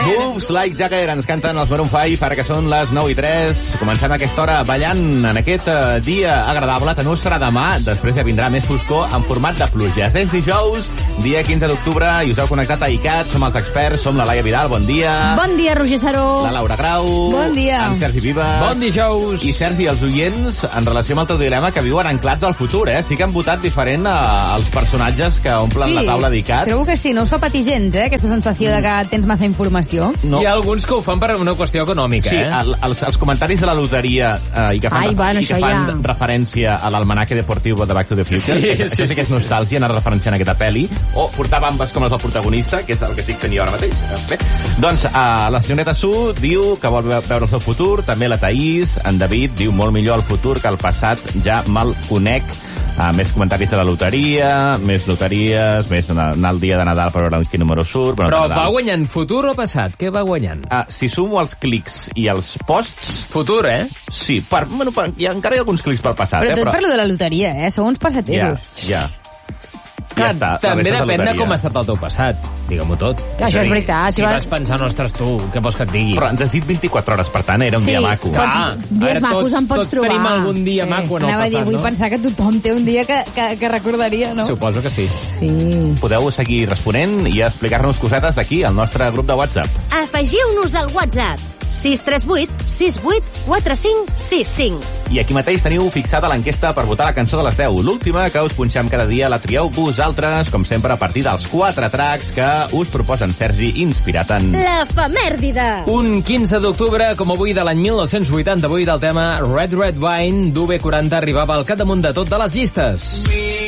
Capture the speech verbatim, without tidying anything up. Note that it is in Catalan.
Moves Like Jagger ens canten els Maroon cinc, ara que són les nou i tres. Comencem aquesta hora ballant en aquest uh, dia agradable, que no serà demà, després ja vindrà més foscor en format de pluja. És dijous, dia quinze d'octubre, i us heu connectat a ICAT, som els experts, som la Laia Vidal, bon dia. Bon dia, Roger Saró. La Laura Grau. Bon dia. En Sergi Viva. Bon dijous. I Sergi, els oients, en relació amb el teu dilema, que viuen anclats al futur, eh? Sí que han votat diferent uh, els personatges que omplen sí, la taula d'ICAT. Trobo que sí, no us fa patir gens, eh, aquesta sensació de que tens massa informació. No. Hi ha alguns que ho fan per una qüestió econòmica, sí, eh? el, els, els comentaris de la loteria eh, i que fan, Ai, bueno, i que fan ja. referència a l'almanaque deportiu de Back to the Future. Sí, sí, sí, això sí que és nostàlgia, anar referenciant aquesta pel·li. O portar bambes com les del protagonista, que és el que estic fent jo ara mateix. Bé, doncs eh, la senyoreta Su diu que vol veure el seu futur, també la Thaís, en David diu molt millor el futur que el passat, ja me'l conec. Uh, més comentaris de la loteria, més loteries, més anar, anar el dia de Nadal per veure quin número surt. Però va guanyant futur o passat? Què va guanyant? Uh, si sumo els clics i els posts... Futur, eh? Sí, per, bueno, per, hi ha, encara hi ha alguns clics per passat. Però eh, tot però... per lo de la loteria, eh? Sou uns passateros. Ja, ja. Clar, ja està, també de depèn de com ha estat el teu passat. Digue-m'ho tot. Que això és veritat. Si vas pensar, ostres, tu, què vols que et digui? Però ens has dit vint-i-quatre hores, per tant, era un Sí, dia maco. pots- Ah, dies ara macos tots, en pots tots trobar. tenim algun dia Sí. maco en el Anava a dir, passat, vull no? pensar que tothom té un dia que, que, que recordaria, no? Suposo que sí. Sí. Podeu seguir responent i explicar-nos cosetes aquí, al nostre grup de WhatsApp. Afegiu-nos al WhatsApp sis tres vuit sis vuit quatre cinc sis cinc. I aquí mateix teniu fixada l'enquesta per votar la cançó de les deu. L'última que us punxem cada dia la trieu vosaltres, com sempre, a partir dels quatre tracks que us proposen Sergi, inspirat en... L'efemèrdide. Un quinze d'octubre, com avui de l'any mil nou-cents vuitanta-vuit, el tema Red Red Wine d'U B quaranta arribava al capdamunt de tot de les llistes.